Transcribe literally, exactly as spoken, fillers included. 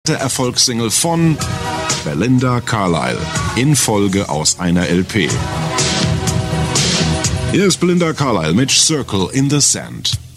Der Erfolgssingle von Belinda Carlisle in Folge aus einer L P. Hier ist Belinda Carlisle mit Circle in the Sand.